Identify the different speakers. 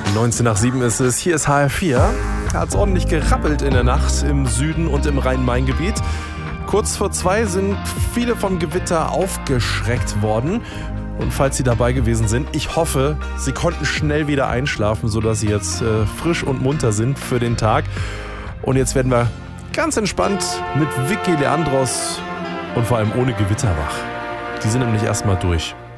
Speaker 1: 19 nach 7 ist es. Hier ist HR4. Hat es ordentlich gerappelt in der Nacht im Süden und im Rhein-Main-Gebiet. Kurz vor 2 sind viele vom Gewitter aufgeschreckt worden. Und falls Sie dabei gewesen sind, ich hoffe, Sie konnten schnell wieder einschlafen, sodass Sie jetzt frisch und munter sind für den Tag. Und jetzt werden wir ganz entspannt mit Vicky Leandros und vor allem ohne Gewitter wach. Die sind nämlich erstmal durch.